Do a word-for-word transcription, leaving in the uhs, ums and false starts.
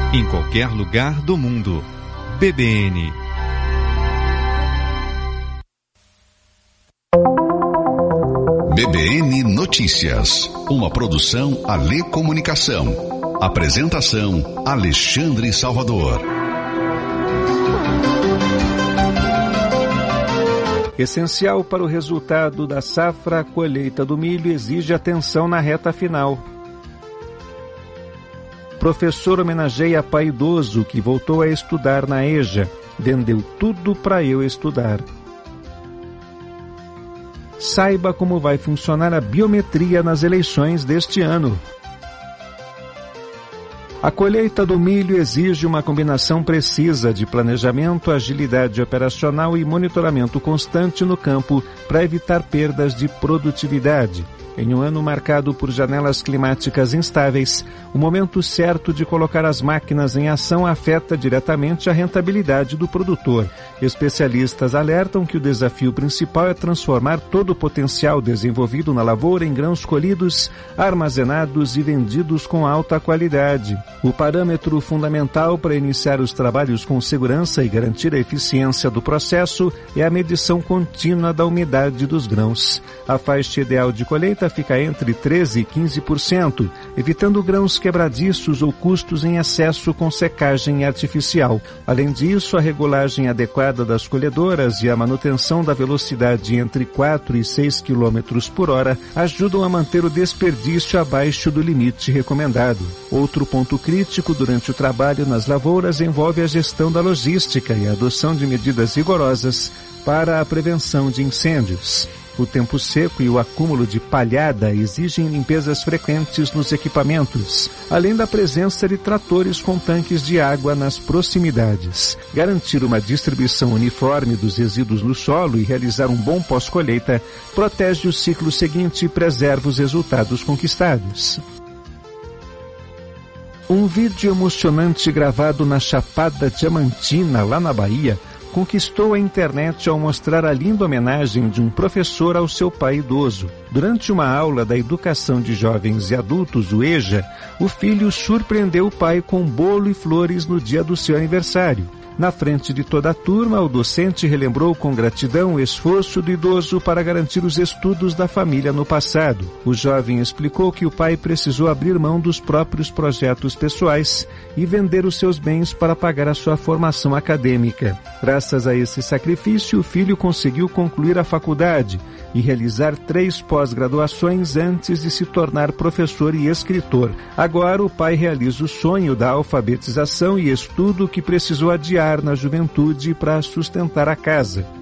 Em qualquer lugar do mundo. B B N. B B N Notícias. Uma produção Alê Comunicação. Apresentação Alexandre Salvador. Essencial para o resultado da safra, a colheita do milho exige atenção na reta final. Professor homenageia pai idoso que voltou a estudar na EJA. Vendeu tudo para eu estudar. Saiba como vai funcionar a biometria nas eleições deste ano. A colheita do milho exige uma combinação precisa de planejamento, agilidade operacional e monitoramento constante no campo para evitar perdas de produtividade. Em um ano marcado por janelas climáticas instáveis, o momento certo de colocar as máquinas em ação afeta diretamente a rentabilidade do produtor. Especialistas alertam que o desafio principal é transformar todo o potencial desenvolvido na lavoura em grãos colhidos, armazenados e vendidos com alta qualidade. O parâmetro fundamental para iniciar os trabalhos com segurança e garantir a eficiência do processo é a medição contínua da umidade dos grãos. A faixa ideal de colheita fica entre treze e quinze por cento, evitando grãos quebradiços ou custos em excesso com secagem artificial. Além disso, a regulagem adequada das colhedoras e a manutenção da velocidade entre quatro e seis quilômetros por hora ajudam a manter o desperdício abaixo do limite recomendado. Outro ponto crítico durante o trabalho nas lavouras envolve a gestão da logística e a adoção de medidas rigorosas para a prevenção de incêndios. O tempo seco e o acúmulo de palhada exigem limpezas frequentes nos equipamentos, além da presença de tratores com tanques de água nas proximidades. Garantir uma distribuição uniforme dos resíduos no solo e realizar um bom pós-colheita protege o ciclo seguinte e preserva os resultados conquistados. Um vídeo emocionante gravado na Chapada Diamantina, lá na Bahia, conquistou a internet ao mostrar a linda homenagem de um professor ao seu pai idoso. Durante uma aula da Educação de Jovens e Adultos, o EJA, o filho surpreendeu o pai com bolo e flores no dia do seu aniversário. Na frente de toda a turma, o docente relembrou com gratidão o esforço do idoso para garantir os estudos da família no passado. O jovem explicou que o pai precisou abrir mão dos próprios projetos pessoais e vender os seus bens para pagar a sua formação acadêmica. Graças a esse sacrifício, o filho conseguiu concluir a faculdade e realizar três pós-graduações antes de se tornar professor e escritor. Agora, o pai realiza o sonho da alfabetização e estudo que precisou adiar na juventude para sustentar a casa.